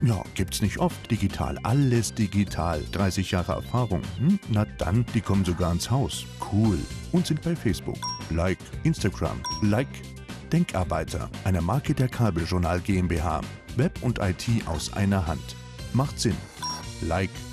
Ja, gibt's nicht oft. Digital, alles digital. 30 Jahre Erfahrung. Na dann, die kommen sogar ins Haus. Cool. Und sind bei Facebook. Like. Instagram. Like. Denkarbeiter, eine Marke der Kabeljournal GmbH. Web und IT aus einer Hand. Macht Sinn. Like.